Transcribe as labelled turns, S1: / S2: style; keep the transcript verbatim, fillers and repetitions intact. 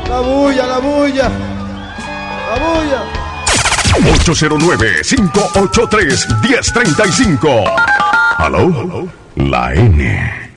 S1: La bulla, la bulla. La bulla.
S2: ocho cero nueve, cinco ocho tres, uno cero tres cinco. ¿Aló? La N.